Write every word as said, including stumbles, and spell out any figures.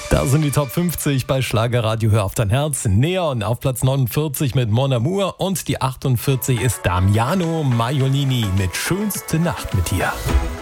Da sind die Top fünfzig bei Schlagerradio Hör auf dein Herz. Neon auf Platz neunundvierzig mit Mon Amour und die achtundvierzig ist Damiano Maiolini mit Schönste Nacht mit dir.